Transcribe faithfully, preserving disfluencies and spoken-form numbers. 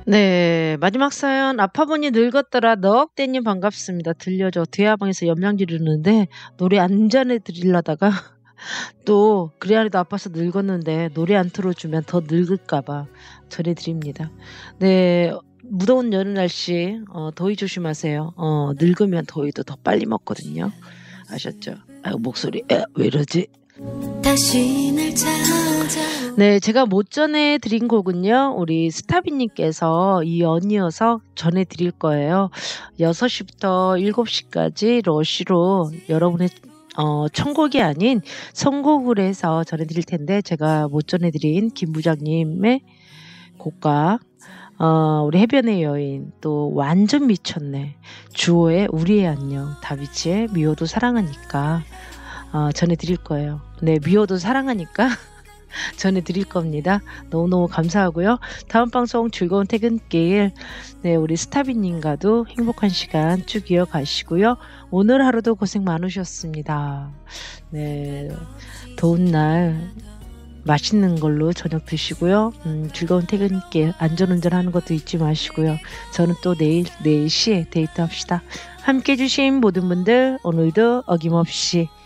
네. 마지막 사연 "아파보니 늙었더라. 넋." 님 반갑습니다. 들려줘. 대화방에서 염량 지르는데 노래 안 전해 드리려다가 또 그래 하려도 아파서 늙었는데 노래 안 틀어 주면 더 늙을까 봐 전해 드립니다. 네. 무더운 여름 날씨 어 더위 조심하세요. 어 늙으면 더위도 더 빨리 먹거든요. 아셨죠? 아유 목소리 에 왜 이러지? 다시 날 찾아 네. 제가 못 전해 드린 곡은요. 우리 스타비 님께서 이연이어서 전해 드릴 거예요. 여섯 시부터 일곱 시까지 러시로 여러분의 어 천곡이 아닌 선곡을 해서 전해 드릴 텐데 제가 못 전해 드린 김 부장님의 곡과 어 우리 해변의 여인, 또 완전 미쳤네, 주호의 우리의 안녕, 다비치의 미워도 사랑하니까 어 전해 드릴 거예요. 네. 미워도 사랑하니까 전해 드릴 겁니다. 너무너무 감사하고요. 다음 방송 즐거운 퇴근길 네 우리 스타비 님과도 행복한 시간 쭉 이어가시고요. 오늘 하루도 고생 많으셨습니다. 네. 더운 날 맛있는 걸로 저녁 드시고요. 음 즐거운 퇴근길 안전운전하는 것도 잊지 마시고요. 저는 또 내일 네 시에 데이트합시다. 함께해 주신 모든 분들 오늘도 어김없이